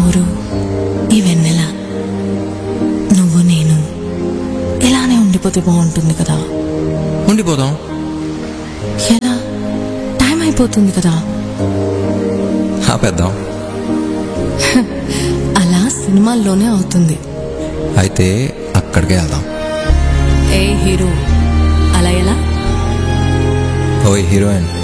ఊరు, ఈ వెన్నెల, నువ్వు నేను ఇలానే ఉండిపోతే బాగుంటుంది కదా. ఉండిపోదాం. ఎలా? టైం అయిపోతుంది కదా. ఆపేద్దాం. అలా సినిమాల్లోనే అవుతుంది. అయితే అక్కడికే వెళ్దాం. ఏ హీరో, అలా ఎలా? ఓయ్ హీరోయిన్,